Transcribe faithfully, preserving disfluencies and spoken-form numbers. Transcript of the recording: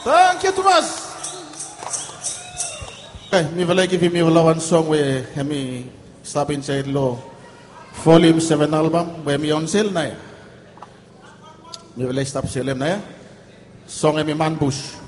Thank you, Thomas. Okay, me will give me one song where me stop inside low. Volume seven album where me on sale na. Me will stop sale na. Song me man bush.